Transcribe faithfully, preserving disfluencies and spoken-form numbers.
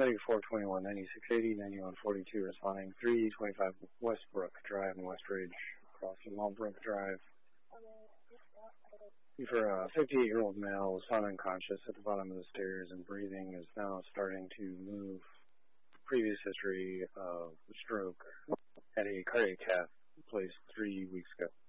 Medic four twenty-one, ninety-six eighty, ninety-one forty-two responding. three twenty-five Westbrook Drive in Westridge, crossing Walbrook Drive. For a fifty-eight-year-old male was found unconscious at the bottom of the stairs and breathing is now starting to move. Previous history of stroke. Had a cardiac cath placed three weeks ago.